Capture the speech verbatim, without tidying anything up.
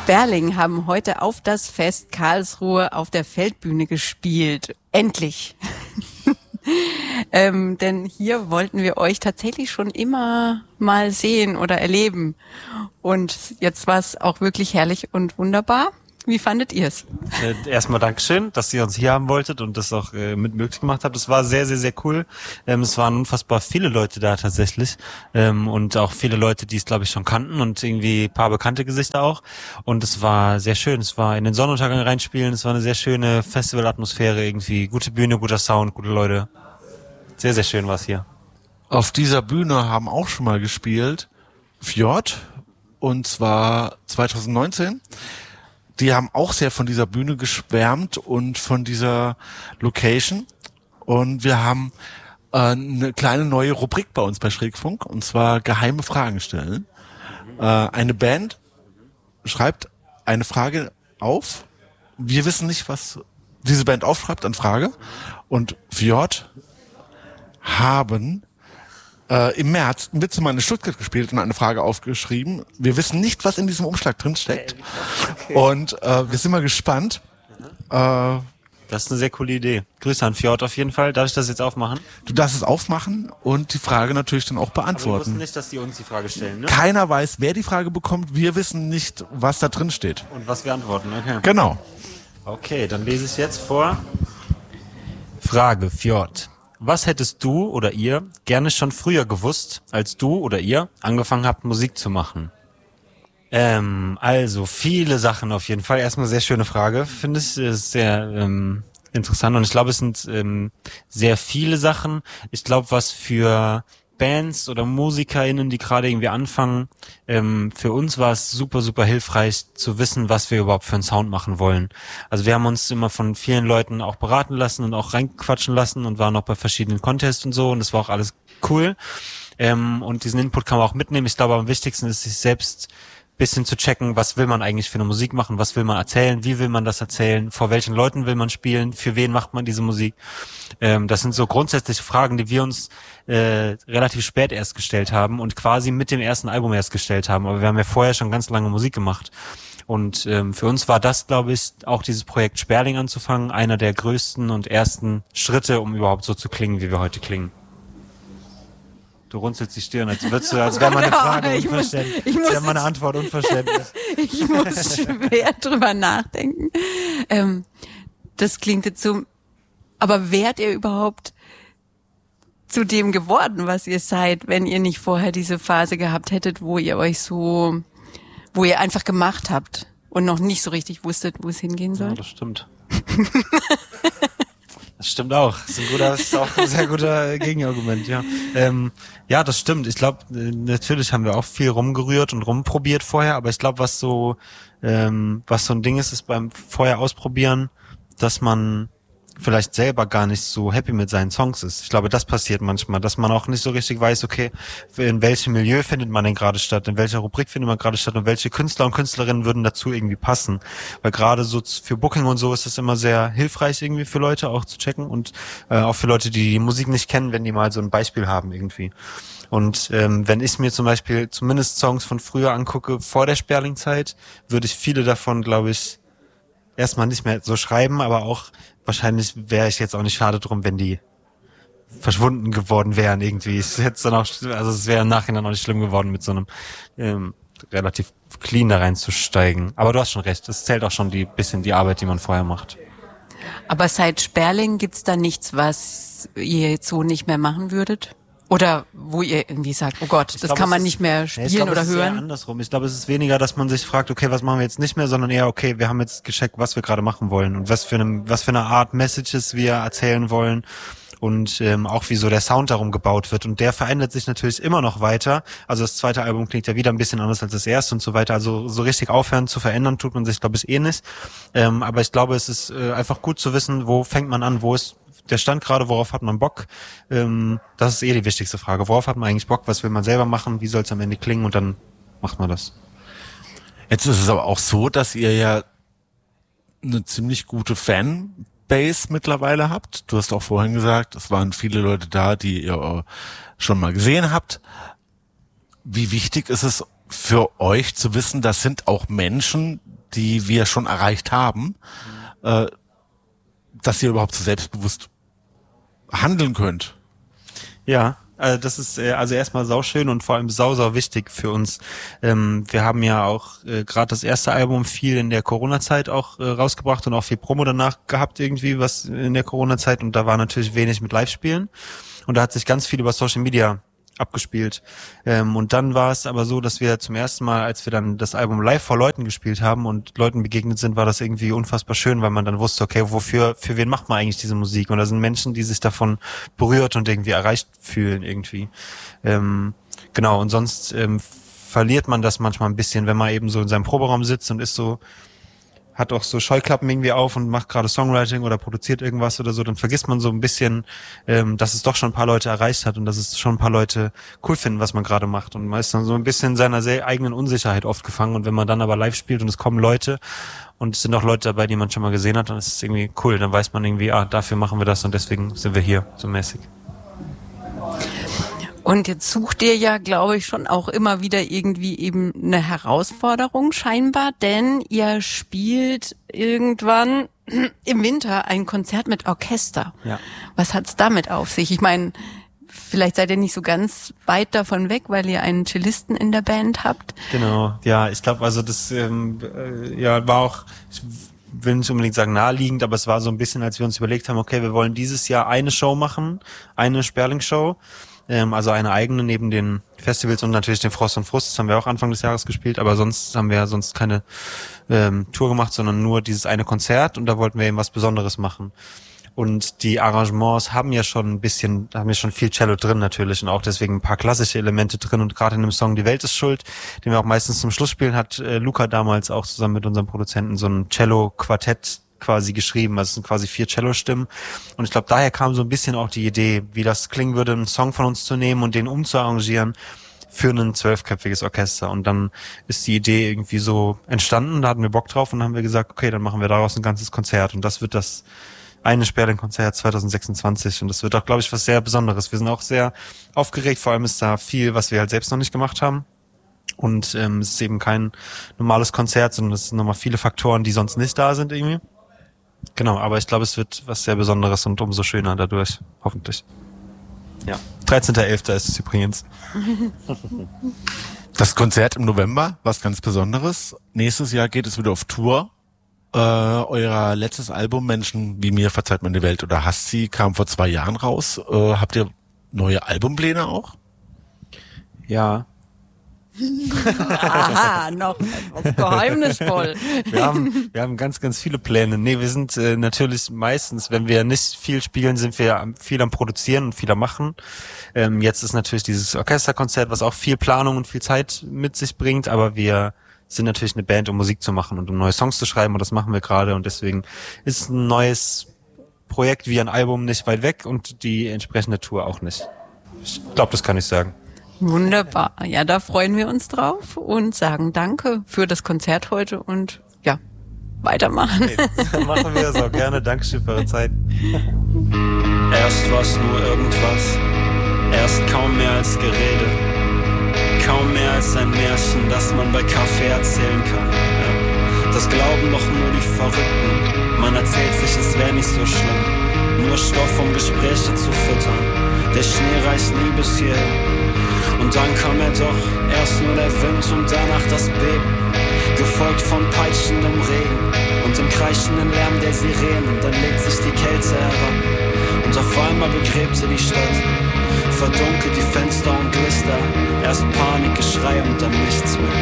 Sperling haben heute auf das Fest Karlsruhe auf der Feldbühne gespielt. Endlich. ähm, denn hier wollten wir euch tatsächlich schon immer mal sehen oder erleben. Und jetzt war es auch wirklich herrlich und wunderbar. Wie fandet ihr es? Äh, erstmal Dankeschön, dass ihr uns hier haben wolltet und das auch äh, mit möglich gemacht habt. Es war sehr, sehr, sehr cool. Ähm, es waren unfassbar viele Leute da tatsächlich ähm, und auch viele Leute, die es, glaube ich, schon kannten und irgendwie ein paar bekannte Gesichter auch. Und es war sehr schön. Es war in den Sonnenuntergang reinspielen. Es war eine sehr schöne Festivalatmosphäre irgendwie. Gute Bühne, guter Sound, gute Leute. Sehr, sehr schön war es hier. Auf dieser Bühne haben auch schon mal gespielt Fjord, und zwar zwanzig neunzehn. Die haben auch sehr von dieser Bühne geschwärmt und von dieser Location. Und wir haben äh, eine kleine neue Rubrik bei uns bei Schrägfunk, und zwar geheime Fragen stellen. Äh, eine Band schreibt eine Frage auf. Wir wissen nicht, was diese Band aufschreibt an Frage. Und Fjord haben äh, im März ein Witz mal in Stuttgart gespielt und eine Frage aufgeschrieben. Wir wissen nicht, was in diesem Umschlag drin steckt. Okay. Und äh, wir sind mal gespannt. Äh, das ist eine sehr coole Idee. Grüße an Fjord auf jeden Fall. Darf ich das jetzt aufmachen? Du darfst es aufmachen und die Frage natürlich dann auch beantworten. Aber wir wussten nicht, dass die uns die Frage stellen, ne? Keiner weiß, wer die Frage bekommt. Wir wissen nicht, was da drin steht. Und was wir antworten, okay. Genau. Okay, dann lese ich jetzt vor. Frage, Fjord. Was hättest du oder ihr gerne schon früher gewusst, als du oder ihr angefangen habt, Musik zu machen? Ähm, also viele Sachen auf jeden Fall. Erstmal sehr schöne Frage. Finde ich sehr ähm, interessant und ich glaube, es sind ähm, sehr viele Sachen. Ich glaube, was für Bands oder MusikerInnen, die gerade irgendwie anfangen, ähm, für uns war es super, super hilfreich zu wissen, was wir überhaupt für einen Sound machen wollen. Also wir haben uns immer von vielen Leuten auch beraten lassen und auch reinquatschen lassen und waren auch bei verschiedenen Contests und so, und das war auch alles cool. Ähm, und diesen Input kann man auch mitnehmen. Ich glaube, am wichtigsten ist, sich selbst bisschen zu checken, was will man eigentlich für eine Musik machen, was will man erzählen, wie will man das erzählen, vor welchen Leuten will man spielen, für wen macht man diese Musik. Ähm, das sind so grundsätzliche Fragen, die wir uns äh, relativ spät erst gestellt haben und quasi mit dem ersten Album erst gestellt haben. Aber wir haben ja vorher schon ganz lange Musik gemacht. Und ähm, für uns war das, glaube ich, auch dieses Projekt Sperling anzufangen, einer der größten und ersten Schritte, um überhaupt so zu klingen, wie wir heute klingen. Du runzelst die Stirn, als würdest du, als wäre meine Frage ich unverständlich. Muss, ich muss, als wäre meine Antwort unverständlich. Ich muss schwer drüber nachdenken. Ähm, das klingt jetzt so, aber wärt ihr überhaupt zu dem geworden, was ihr seid, wenn ihr nicht vorher diese Phase gehabt hättet, wo ihr euch so, wo ihr einfach gemacht habt und noch nicht so richtig wusstet, wo es hingehen soll? Ja, das stimmt. Das stimmt auch. Das ist, ein guter, das ist auch ein sehr guter Gegenargument, ja. Ähm, ja, das stimmt. Ich glaube, natürlich haben wir auch viel rumgerührt und rumprobiert vorher, aber ich glaube, was so, ähm, was so ein Ding ist, ist beim vorher ausprobieren, dass man vielleicht selber gar nicht so happy mit seinen Songs ist. Ich glaube, das passiert manchmal, dass man auch nicht so richtig weiß, okay, in welchem Milieu findet man denn gerade statt, in welcher Rubrik findet man gerade statt und welche Künstler und Künstlerinnen würden dazu irgendwie passen. Weil gerade so für Booking und so ist es immer sehr hilfreich irgendwie für Leute auch zu checken und äh, auch für Leute, die die Musik nicht kennen, wenn die mal so ein Beispiel haben irgendwie. Und ähm, wenn ich mir zum Beispiel zumindest Songs von früher angucke, vor der Sperling-Zeit, würde ich viele davon, glaube ich, erstmal nicht mehr so schreiben, aber auch wahrscheinlich wäre ich jetzt auch nicht schade drum, wenn die verschwunden geworden wären irgendwie. Es hätte dann auch, also es wäre im Nachhinein auch nicht schlimm geworden, mit so einem ähm, relativ clean da reinzusteigen. Aber du hast schon recht, es zählt auch schon die bisschen die Arbeit, die man vorher macht. Aber seit Sperling gibt's da nichts, was ihr jetzt so nicht mehr machen würdet? Oder wo ihr irgendwie sagt, oh Gott, ich das glaub, kann man ist, nicht mehr spielen ich glaub, oder es ist hören? Eher andersrum. Ich glaube, es ist weniger, dass man sich fragt, okay, was machen wir jetzt nicht mehr, sondern eher, okay, wir haben jetzt gecheckt, was wir gerade machen wollen und was für eine, was für eine Art Messages wir erzählen wollen. Und ähm, auch wie so der Sound darum gebaut wird. Und der verändert sich natürlich immer noch weiter. Also das zweite Album klingt ja wieder ein bisschen anders als das erste und so weiter. Also so richtig aufhören zu verändern tut man sich, glaube ich, eh nicht. Ähm, aber ich glaube, es ist äh, einfach gut zu wissen, wo fängt man an, wo ist der Stand gerade, worauf hat man Bock. Ähm, das ist eh die wichtigste Frage. Worauf hat man eigentlich Bock? Was will man selber machen? Wie soll es am Ende klingen? Und dann macht man das. Jetzt ist es aber auch so, dass ihr ja eine ziemlich gute Fanbase mittlerweile habt. Du hast auch vorhin gesagt, es waren viele Leute da, die ihr schon mal gesehen habt. Wie wichtig ist es für euch zu wissen, das sind auch Menschen, die wir schon erreicht haben, mhm. äh, dass ihr überhaupt so selbstbewusst handeln könnt. Ja, also das ist äh, also erstmal sauschön und vor allem sau, sau wichtig für uns. Ähm, wir haben ja auch äh, gerade das erste Album viel in der Corona-Zeit auch äh, rausgebracht und auch viel Promo danach gehabt irgendwie, was in der Corona-Zeit, und da war natürlich wenig mit Live-Spielen und da hat sich ganz viel über Social Media abgespielt. Ähm, und dann war es aber so, dass wir zum ersten Mal, als wir dann das Album live vor Leuten gespielt haben und Leuten begegnet sind, war das irgendwie unfassbar schön, weil man dann wusste, okay, wofür, für wen macht man eigentlich diese Musik? Und da sind Menschen, die sich davon berührt und irgendwie erreicht fühlen irgendwie. Ähm, genau, und sonst ähm, verliert man das manchmal ein bisschen, wenn man eben so in seinem Proberaum sitzt und ist so, hat auch so Scheuklappen irgendwie auf und macht gerade Songwriting oder produziert irgendwas oder so, dann vergisst man so ein bisschen, ähm, dass es doch schon ein paar Leute erreicht hat und dass es schon ein paar Leute cool finden, was man gerade macht, und man ist dann so ein bisschen in seiner sehr eigenen Unsicherheit oft gefangen, und wenn man dann aber live spielt und es kommen Leute und es sind auch Leute dabei, die man schon mal gesehen hat, dann ist es irgendwie cool, dann weiß man irgendwie, ah, dafür machen wir das und deswegen sind wir hier, so mäßig. Und jetzt sucht ihr ja, glaube ich, schon auch immer wieder irgendwie eben eine Herausforderung scheinbar, denn ihr spielt irgendwann im Winter ein Konzert mit Orchester. Ja. Was hat's damit auf sich? Ich meine, vielleicht seid ihr nicht so ganz weit davon weg, weil ihr einen Cellisten in der Band habt. Genau, ja, ich glaube, also das ähm, äh, ja war auch, ich will nicht unbedingt sagen naheliegend, aber es war so ein bisschen, als wir uns überlegt haben, okay, wir wollen dieses Jahr eine Show machen, eine Sperling-Show, ähm, also eine eigene neben den Festivals und natürlich den Frost und Frust, das haben wir auch Anfang des Jahres gespielt, aber sonst haben wir ja sonst keine ähm, Tour gemacht, sondern nur dieses eine Konzert, und da wollten wir eben was Besonderes machen. Und die Arrangements haben ja schon ein bisschen, haben ja schon viel Cello drin natürlich und auch deswegen ein paar klassische Elemente drin, und gerade in dem Song Die Welt ist schuld, den wir auch meistens zum Schluss spielen, hat äh, Luca damals auch zusammen mit unserem Produzenten so ein Cello-Quartett quasi geschrieben, also es sind quasi vier Cello-Stimmen, und ich glaube, daher kam so ein bisschen auch die Idee, wie das klingen würde, einen Song von uns zu nehmen und den umzuarrangieren für ein zwölfköpfiges Orchester, und dann ist die Idee irgendwie so entstanden, da hatten wir Bock drauf und dann haben wir gesagt, okay, dann machen wir daraus ein ganzes Konzert, und das wird das eine Sperling-Konzert zwanzig sechsundzwanzig, und das wird auch, glaube ich, was sehr Besonderes. Wir sind auch sehr aufgeregt, vor allem ist da viel, was wir halt selbst noch nicht gemacht haben, und ähm, es ist eben kein normales Konzert, sondern es sind nochmal viele Faktoren, die sonst nicht da sind irgendwie. Genau, aber ich glaube, es wird was sehr Besonderes und umso schöner dadurch, hoffentlich. Ja, dreizehnter elfter ist es übrigens. Das Konzert im November, was ganz Besonderes. Nächstes Jahr geht es wieder auf Tour. Äh, euer letztes Album, Menschen wie mir verzeiht man die Welt oder hasst sie, kam vor zwei Jahren raus. Äh, habt ihr neue Albumpläne auch? Ja. Aha, noch etwas geheimnisvoll. Wir haben, wir haben ganz, ganz viele Pläne. Nee, wir sind äh, natürlich meistens, wenn wir nicht viel spielen, sind wir viel am Produzieren und viel am Machen. Ähm, jetzt ist natürlich dieses Orchesterkonzert, was auch viel Planung und viel Zeit mit sich bringt, aber wir sind natürlich eine Band, um Musik zu machen und um neue Songs zu schreiben, und das machen wir gerade, und deswegen ist ein neues Projekt wie ein Album nicht weit weg und die entsprechende Tour auch nicht. Ich glaube, das kann ich sagen. Wunderbar. Ja, da freuen wir uns drauf und sagen danke für das Konzert heute und ja, weitermachen. Nee, machen wir so gerne. Dankeschön für eure Zeit. Erst war's nur irgendwas, erst kaum mehr als Gerede, kaum mehr als ein Märchen, das man bei Kaffee erzählen kann. Ja. Das glauben doch nur die Verrückten, man erzählt sich, es wäre nicht so schlimm, nur Stoff, um Gespräche zu füttern. Der Schnee reicht nie bis hierhin. Und dann kam er doch, erst nur der Wind und danach das Beben, gefolgt von peitschendem Regen und dem kreischenden Lärm der Sirenen. Dann legt sich die Kälte heran und auf einmal begräbt sie die Stadt, verdunkelt die Fenster und Lichter, erst Panik, Geschrei und dann nichts mehr.